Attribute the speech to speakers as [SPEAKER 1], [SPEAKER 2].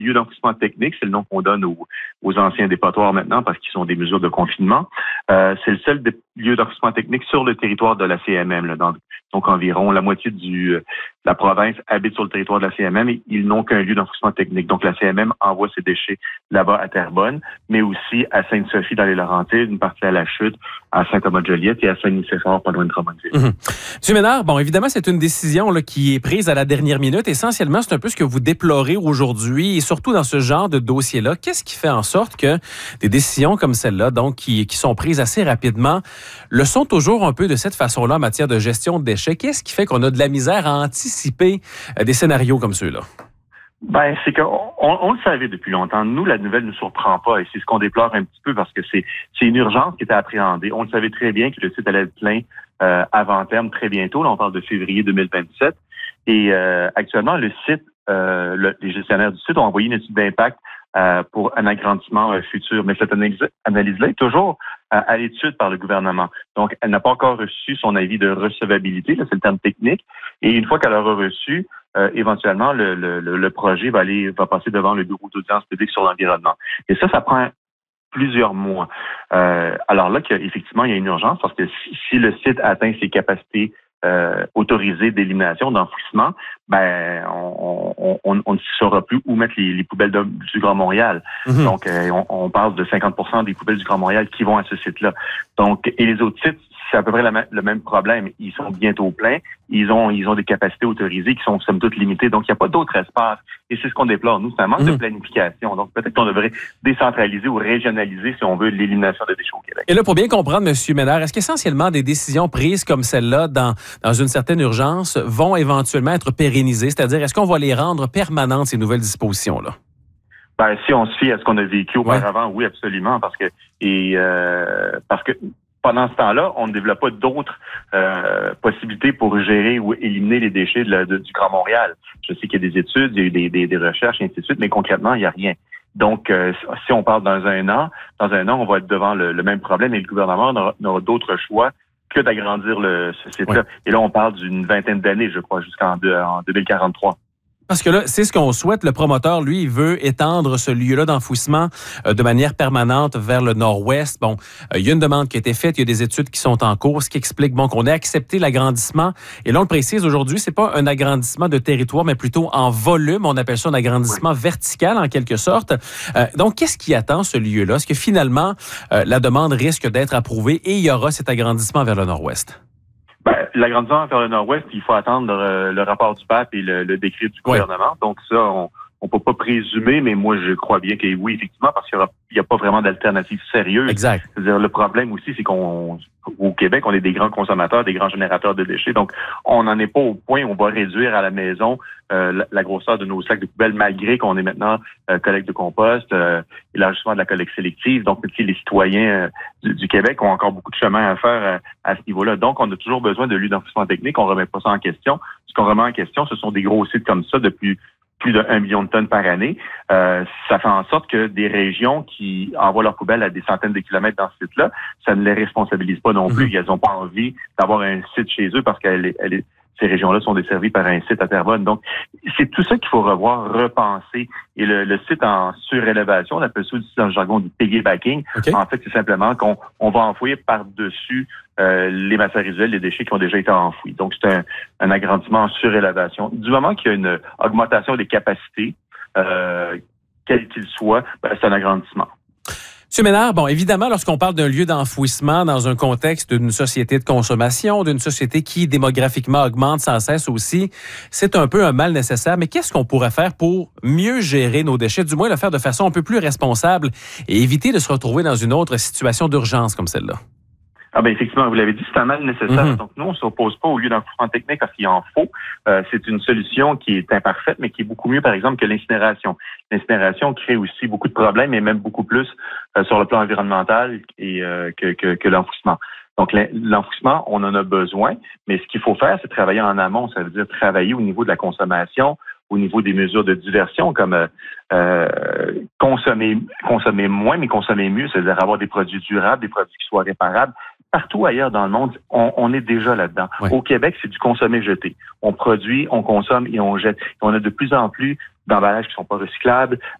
[SPEAKER 1] lieux d'enfouissement technique, c'est le nom qu'on donne aux anciens dépotoirs maintenant parce qu'ils sont des mesures de confinement. C'est le seul lieu d'enfouissement technique sur le territoire de la CMM. Là, donc environ la moitié de la province habite sur le territoire de la CMM et ils n'ont qu'un lieu d'enfouissement technique. Donc la CMM envoie ses déchets là-bas à Terrebonne, mais aussi à Sainte-Sophie dans les Laurentides, une partie à La Chute, à Saint-Thomas-de-Joliette et à Saint-Nicéphore, pas loin de Drummondville.
[SPEAKER 2] Monsieur Ménard, bon, évidemment, c'est une décision là, qui est prise à la dernière minute. Essentiellement, c'est un peu ce que vous déplorez aujourd'hui et surtout dans ce genre de dossier-là. Qu'est-ce qui fait en sorte que des décisions comme celle-là, donc qui sont prises assez rapidement, le sont toujours un peu de cette façon-là en matière de gestion de déchets? Qu'est-ce qui fait qu'on a de la misère à anticiper des scénarios comme ceux-là?
[SPEAKER 1] Ben, c'est qu'on le savait depuis longtemps. Nous, la nouvelle ne nous surprend pas et c'est ce qu'on déplore un petit peu parce que c'est une urgence qui était appréhendée. On le savait très bien que le site allait être plein avant terme très bientôt. Là, on parle de février 2027. Et actuellement, le site, les gestionnaires du site ont envoyé une étude d'impact pour un agrandissement futur. Mais cette analyse-là est toujours à l'étude par le gouvernement. Donc, elle n'a pas encore reçu son avis de recevabilité, là, c'est le terme technique. Et une fois qu'elle aura reçu, éventuellement, le projet va passer devant le bureau d'audience publique sur l'environnement. Et ça prend plusieurs mois. Alors là, effectivement, il y a une urgence parce que si le site atteint ses capacités autorisées d'élimination, d'enfouissement, ben on ne saura plus où mettre les poubelles du Grand Montréal. Mm-hmm. Donc, on parle de 50% des poubelles du Grand Montréal qui vont à ce site-là. Donc, et les autres sites, c'est à peu près le même problème. Ils sont bientôt pleins. Ils ont des capacités autorisées qui sont somme toute limitées. Donc, il n'y a pas d'autre espace. Et c'est ce qu'on déplore. Nous, c'est un manque de planification. Donc, peut-être qu'on devrait décentraliser ou régionaliser, si on veut, l'élimination des déchets au Québec.
[SPEAKER 2] Et là, pour bien comprendre, M. Ménard, est-ce qu'essentiellement des décisions prises comme celle-là dans une certaine urgence vont éventuellement être pérennisées? C'est-à-dire, est-ce qu'on va les rendre permanentes, ces nouvelles dispositions-là?
[SPEAKER 1] Ben, si on se fie à ce qu'on a vécu auparavant, oui, absolument. Parce que pendant ce temps-là, on ne développe pas d'autres possibilités pour gérer ou éliminer les déchets du Grand Montréal. Je sais qu'il y a des études, il y a eu des recherches, et ainsi de suite, mais concrètement, il n'y a rien. Donc, si on parle dans un an, on va être devant le même problème et le gouvernement n'aura d'autre choix que d'agrandir ce site-là. Et là, on parle d'une vingtaine d'années, je crois, jusqu'en 2043.
[SPEAKER 2] Parce que là, c'est ce qu'on souhaite. Le promoteur, lui, il veut étendre ce lieu-là d'enfouissement de manière permanente vers le nord-ouest. Bon, il y a une demande qui a été faite, il y a des études qui sont en cours, ce qui explique qu'on ait accepté l'agrandissement. Et là, on le précise aujourd'hui, c'est pas un agrandissement de territoire, mais plutôt en volume. On appelle ça un agrandissement vertical, en quelque sorte. Donc, qu'est-ce qui attend ce lieu-là? Est-ce que finalement, la demande risque d'être approuvée et il y aura cet agrandissement vers le nord-ouest?
[SPEAKER 1] L'agrandissement vers le nord-ouest, il faut attendre le rapport du PAP et le décret du gouvernement. Donc ça, on peut pas présumer, mais moi je crois bien que oui, effectivement, parce qu'il y a pas vraiment d'alternative sérieuse.
[SPEAKER 2] Exact.
[SPEAKER 1] C'est-à-dire le problème aussi, c'est qu'au Québec, on est des grands consommateurs, des grands générateurs de déchets. Donc, on n'en est pas au point où on va réduire à la maison la grosseur de nos sacs de poubelle, malgré qu'on est maintenant collecte de compost, élargissement de la collecte sélective. Donc, les citoyens du Québec ont encore beaucoup de chemin à faire à ce niveau-là. Donc, on a toujours besoin de lieux d'enfouissement technique. On remet pas ça en question. Ce qu'on remet en question, ce sont des gros sites comme ça depuis plus de 1 million de tonnes par année. Ça fait en sorte que des régions qui envoient leurs poubelles à des centaines de kilomètres dans ce site-là, ça ne les responsabilise pas non plus. Elles n'ont pas envie d'avoir un site chez eux parce que ces régions-là sont desservies par un site à Terrebonne. Donc, c'est tout ça qu'il faut revoir, repenser. Et le site en surélévation, on appelle ça aussi dans le jargon du piggybacking. Okay. En fait, c'est simplement qu'on va enfouir par-dessus les matières résiduelles, les déchets qui ont déjà été enfouis. Donc, c'est un agrandissement en surélévation. Du moment qu'il y a une augmentation des capacités, quel qu'il soit, c'est un agrandissement.
[SPEAKER 2] M. Ménard, bon, évidemment, lorsqu'on parle d'un lieu d'enfouissement dans un contexte d'une société de consommation, d'une société qui démographiquement augmente sans cesse aussi, c'est un peu un mal nécessaire. Mais qu'est-ce qu'on pourrait faire pour mieux gérer nos déchets, du moins le faire de façon un peu plus responsable et éviter de se retrouver dans une autre situation d'urgence comme celle-là?
[SPEAKER 1] Ah ben effectivement, vous l'avez dit, c'est un mal nécessaire. Mm-hmm. Donc nous, on ne s'oppose pas au lieu d'enfouissement technique parce qu'il en faut. C'est une solution qui est imparfaite, mais qui est beaucoup mieux, par exemple, que l'incinération. L'incinération crée aussi beaucoup de problèmes, et même beaucoup plus sur le plan environnemental que l'enfouissement. Donc l'enfouissement, on en a besoin, mais ce qu'il faut faire, c'est travailler en amont. Ça veut dire travailler au niveau de la consommation, au niveau des mesures de diversion, comme consommer moins, mais consommer mieux, c'est-à-dire avoir des produits durables, des produits qui soient réparables. Partout ailleurs dans le monde, on est déjà là-dedans. Ouais. Au Québec, c'est du consommer-jeter. On produit, on consomme et on jette. Et on a de plus en plus d'emballages qui sont pas recyclables,